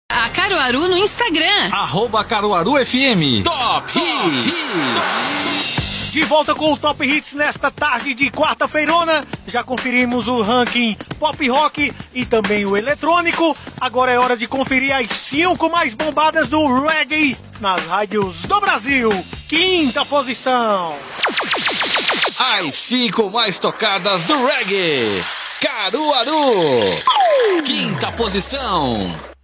A Caruaru no Instagram. @Caruaru FM. Top Hits. De volta com o Top Hits nesta tarde de quarta-feirona. Já conferimos o ranking pop rock e também o eletrônico. Agora é hora de conferir as 5 mais bombadas do reggae nas rádios do Brasil. Quinta posição. As 5 mais tocadas do reggae. Caruaru. Quinta posição.